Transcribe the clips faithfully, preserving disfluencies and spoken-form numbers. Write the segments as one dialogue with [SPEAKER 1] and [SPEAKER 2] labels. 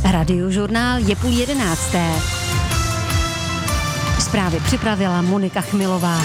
[SPEAKER 1] Radiožurnál je půl jedenácté. Zprávy připravila Monika Chmilová.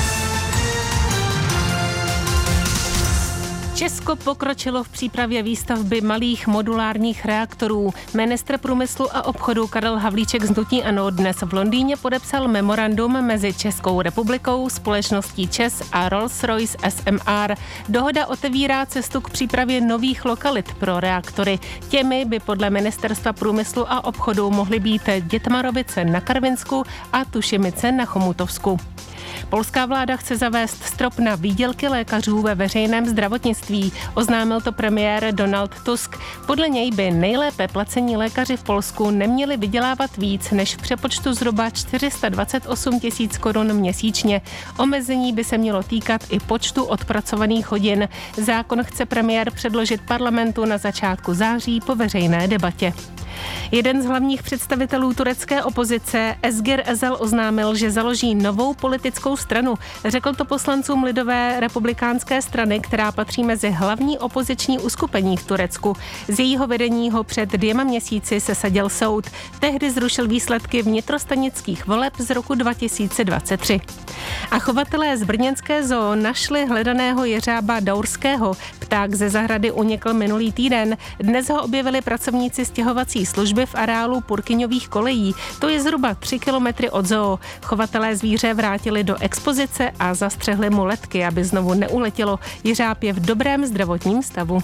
[SPEAKER 2] Česko pokročilo v přípravě výstavby malých modulárních reaktorů. Ministr průmyslu a obchodu Karel Havlíček z hnutí ANO dnes v Londýně podepsal memorandum mezi Českou republikou, společností ČEZ a Rolls-Royce S M R. Dohoda otevírá cestu k přípravě nových lokalit pro reaktory. Těmi by podle Ministerstva průmyslu a obchodu mohly být Dětmarovice na Karvinsku a Tušimice na Chomutovsku. Polská vláda chce zavést strop na výdělky lékařů ve veřejném zdravotnictví. Oznámil to premiér Donald Tusk. Podle něj by nejlépe placení lékaři v Polsku neměli vydělávat víc než v přepočtu zhruba čtyři sta dvacet osm tisíc korun měsíčně. Omezení by se mělo týkat i počtu odpracovaných hodin. Zákon chce premiér předložit parlamentu na začátku září po veřejné debatě. Jeden z hlavních představitelů turecké opozice, Özgür Özel, oznámil, že založí novou politickou stranu. Řekl to poslancům Lidové republikánské strany, která patří mezi hlavní opoziční uskupení v Turecku. Z jejího vedení ho před dvěma měsíci sesadil soud. Tehdy zrušil výsledky vnitrostanických voleb z roku dva tisíce dvacet tři. A chovatelé z brněnské zoo našli hledaného jeřába daurského. Pták ze zahrady unikl minulý týden. Dnes ho objevili pracovníci stěhovací služby v areálu Purkyňových kolejí. To je zhruba tři kilometry od zoo. Chovatelé zvíře vrátili do expozice a zastřehli mu letky, aby znovu neuletělo. Jeřáb je v dobrém zdravotním stavu.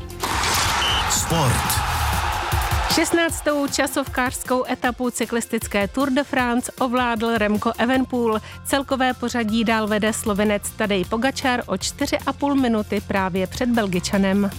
[SPEAKER 3] Sport.
[SPEAKER 2] šestnáctou časovkářskou etapu cyklistické Tour de France ovládl Remco Evenepoel. Celkové pořadí dál vede Slovinec Tadej Pogačar o čtyři a půl minuty právě před Belgičanem.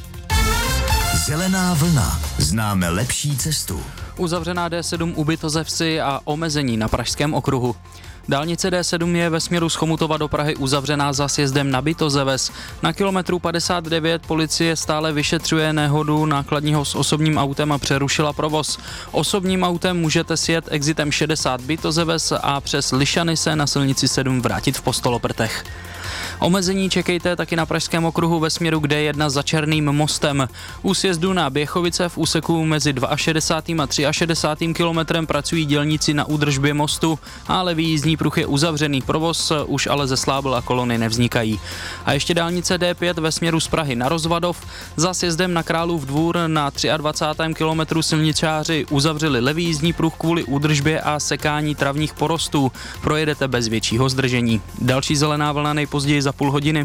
[SPEAKER 3] Zelená vlna. Známe lepší cestu.
[SPEAKER 4] Uzavřená D sedm u Bytozevsi a omezení na Pražském okruhu. Dálnice D sedm je ve směru z Chomutova do Prahy uzavřená za sjezdem na Bytozeves. Na kilometru padesát devět policie stále vyšetřuje nehodu nákladního s osobním autem a přerušila provoz. Osobním autem můžete sjet exitem šedesát Bytozeves a přes Lišany se na silnici sedm vrátit v Postoloprtech. Omezení čekejte taky na Pražském okruhu ve směru D jedna za Černým mostem. U sjezdu na Běchovice v úseku mezi šedesátým druhým a šedesátým třetím kilometrem pracují dělníci na údržbě mostu a levý jízdní pruh je uzavřený. Provoz už ale zeslábil a kolony nevznikají. A ještě dálnice D pět ve směru z Prahy na Rozvadov. Za sjezdem na Králův Dvůr na dvacátém třetím kilometru silničáři uzavřeli levý jízdní pruh kvůli údržbě a sekání travních porostů. Projedete bez většího zdržení. Další zelená vlna nejpozději za půl hodiny.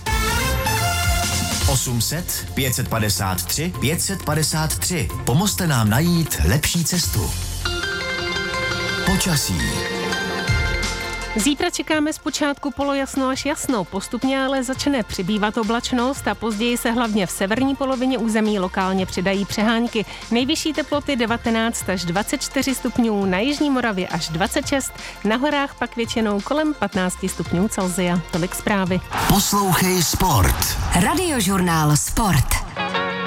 [SPEAKER 3] osm set pět set padesát tři pět set padesát tři. Pomozte nám najít lepší cestu. Počasí.
[SPEAKER 2] Zítra čekáme zpočátku polojasno až jasno, postupně ale začne přibývat oblačnost a později se hlavně v severní polovině území lokálně přidají přehánky. Nejvyšší teploty devatenáct až dvacet čtyři stupňů, na jižní Moravě až dvacet šest, na horách pak většinou kolem patnáct stupňů Celsia. Tolik zprávy.
[SPEAKER 3] Poslouchej Sport.
[SPEAKER 1] Radiožurnál Sport.